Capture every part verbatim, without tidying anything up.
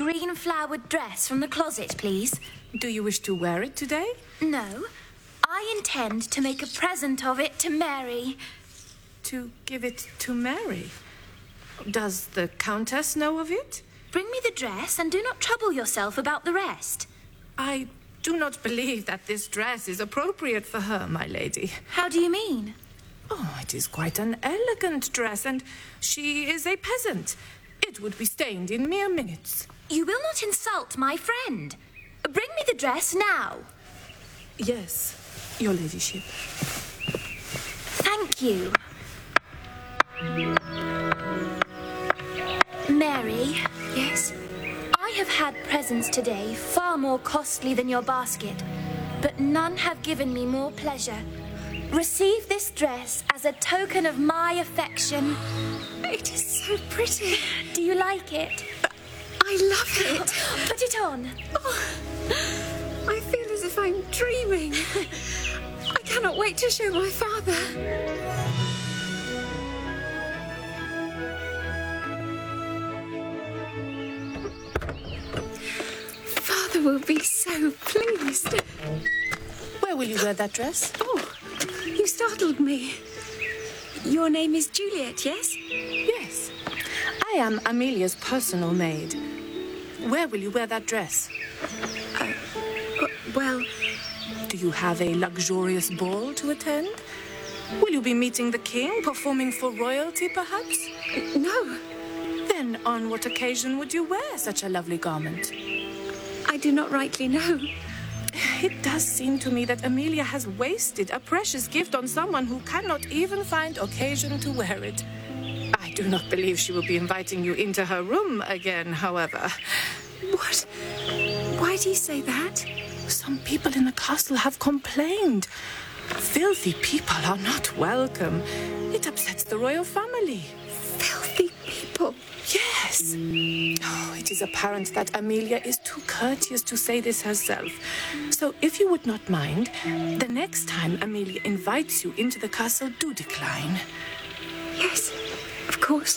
green flowered dress from the closet, please? Do you wish to wear it today? No. I intend to make a present of it to Mary. To give it to Mary? Does the Countess know of it? Bring me the dress and do not trouble yourself about the rest. I do not believe that this dress is appropriate for her, my lady. How do you mean? Oh, it is quite an elegant dress, and she is a peasant. It would be stained in mere minutes. You will not insult my friend. Bring me the dress now. Yes, your ladyship. Thank you. Mary. Yes? I have had presents today far more costly than your basket, but none have given me more pleasure. Receive this dress as a token of my affection. It is so pretty. Do you like it? I love it. Put it on. Oh, I feel as if I'm dreaming. I cannot wait to show my father. Father will be so pleased. Where will you wear that dress? Oh, you startled me. Your name is Juliet, yes? Yes. I am Amelia's personal maid. Where will you wear that dress? Uh, uh, well... Do you have a luxurious ball to attend? Will you be meeting the king, performing for royalty, perhaps? No. Then on what occasion would you wear such a lovely garment? I do not rightly know. It does seem to me that Amelia has wasted a precious gift on someone who cannot even find occasion to wear it. I do not believe she will be inviting you into her room again, however. What? Why do you say that? Some people in the castle have complained. Filthy people are not welcome. It upsets the royal family. Filthy people? Yes. Oh, it is apparent that Amelia is too courteous to say this herself. So if you would not mind, the next time Amelia invites you into the castle, do decline. Yes, of course.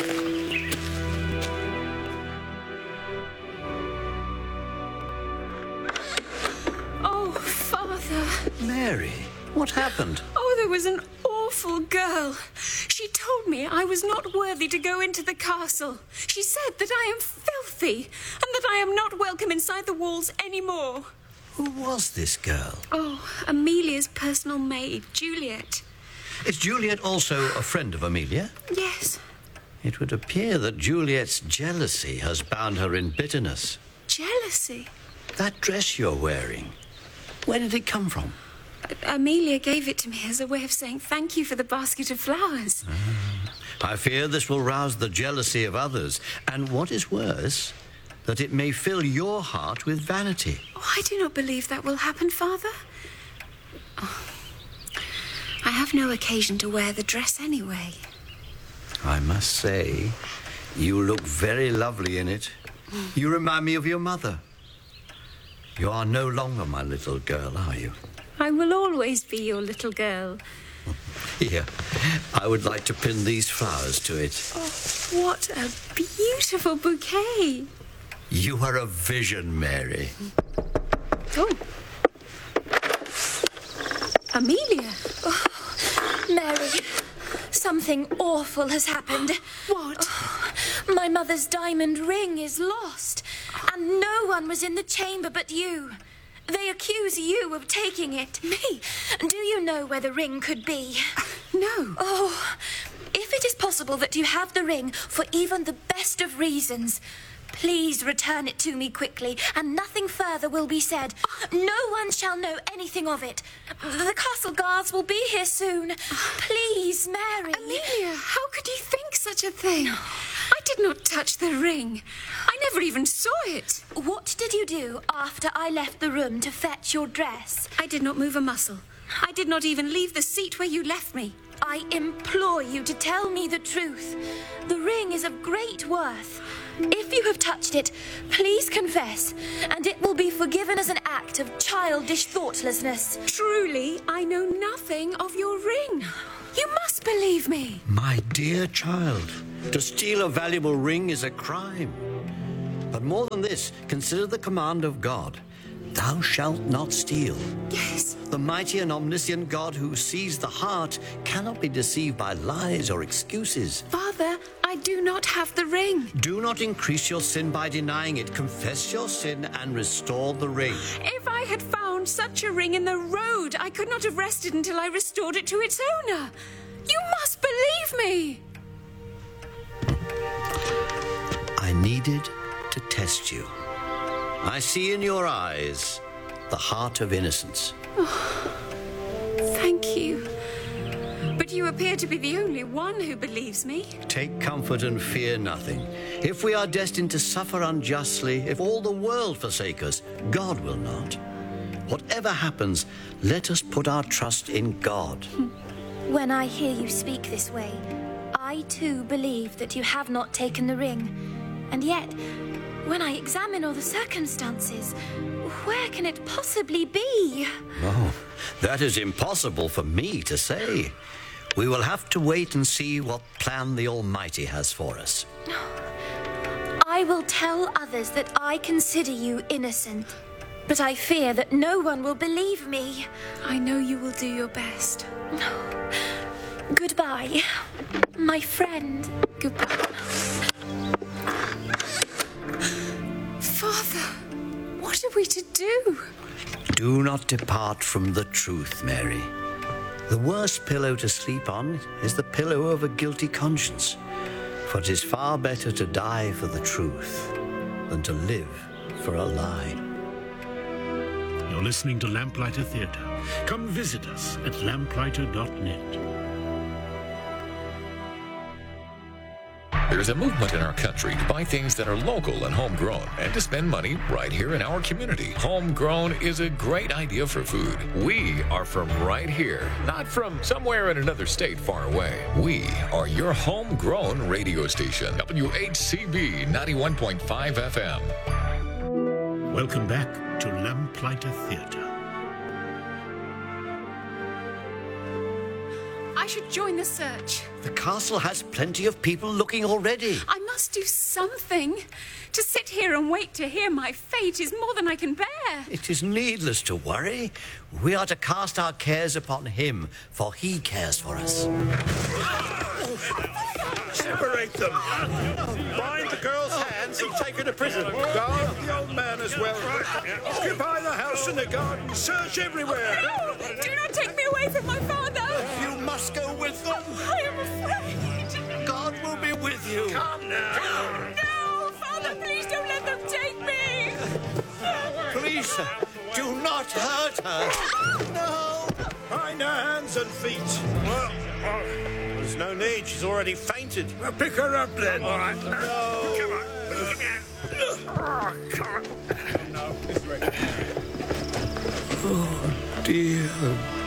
Oh, Father. Mary, what happened? Oh, there was an awful girl. She told me I was not worthy to go into the castle. She said that I am filthy and that I am not welcome inside the walls anymore. Who was this girl? Oh, Amelia's personal maid, Juliet. Is Juliet also a friend of Amelia? Yes. It would appear that Juliet's jealousy has bound her in bitterness. Jealousy? That dress you're wearing, where did it come from? Amelia gave it to me as a way of saying thank you for the basket of flowers. Uh, I fear this will rouse the jealousy of others, and what is worse, that it may fill your heart with vanity. Oh, I do not believe that will happen, Father. Oh, I have no occasion to wear the dress anyway. I must say, you look very lovely in it. You remind me of your mother. You are no longer my little girl, are you? I will always be your little girl. Here, I would like to pin these flowers to it. Oh, what a beautiful bouquet. You are a vision, Mary. Oh. Amelia. Oh, Mary, something awful has happened. What? Oh, my mother's diamond ring is lost, and no one was in the chamber but you. They accuse you of taking it. Me? Do you know where the ring could be? No. Oh, if it is possible that you have the ring for even the best of reasons, please return it to me quickly, and nothing further will be said. No one shall know anything of it. The castle guards will be here soon. Please, Mary. Amelia, how could you think such a thing? I did not touch the ring. I never even saw it. What did you do after I left the room to fetch your dress? I did not move a muscle. I did not even leave the seat where you left me. I implore you to tell me the truth. The ring is of great worth. If you have touched it, please confess, and it will be forgiven as an act of childish thoughtlessness. Truly, I know nothing of your ring. You must believe me. My dear child, to steal a valuable ring is a crime. But more than this, consider the command of God. Thou shalt not steal. Yes. The mighty and omniscient God who sees the heart cannot be deceived by lies or excuses. Father, I do not have the ring. Do not increase your sin by denying it. Confess your sin and restore the ring. If I had found such a ring in the road, I could not have rested until I restored it to its owner. You must believe me. I needed to test you. I see in your eyes the heart of innocence. Oh, thank you. But you appear to be the only one who believes me. Take comfort and fear nothing. If we are destined to suffer unjustly, if all the world forsake us, God will not. Whatever happens, let us put our trust in God. When I hear you speak this way, I too believe that you have not taken the ring. And yet, when I examine all the circumstances, where can it possibly be? Oh, that is impossible for me to say. We will have to wait and see what plan the Almighty has for us. I will tell others that I consider you innocent, but I fear that no one will believe me. I know you will do your best. Goodbye, my friend. Goodbye. Father, what are we to do? Do not depart from the truth, Mary. The worst pillow to sleep on is the pillow of a guilty conscience. For it is far better to die for the truth than to live for a lie. You're listening to Lamplighter Theatre. Come visit us at lamplighter dot net. There's a movement in our country to buy things that are local and homegrown and to spend money right here in our community. Homegrown is a great idea for food. We are from right here, not from somewhere in another state far away. We are your homegrown radio station, W H C B ninety-one point five F M. Welcome back to Lamplighter Theatre. I should join the search. The castle has plenty of people looking already. I must do something. To sit here and wait to hear my fate is more than I can bear. It is needless to worry. We are to cast our cares upon him, for he cares for us. Separate them. Bind the girl's hands and take her to prison. Guard the old man as well. Occupy the house and the garden. Search everywhere. No! Do not take me away from my father! You must go with them. I am afraid. God will be with you. Come now. No! Father, please don't let them take me! Please, do not hurt her. No. Bind her hands and feet. Well, oh, there's no need. She's already fainted. Well, pick her up then. All right. No. Come on. Oh, come on. Oh, dear.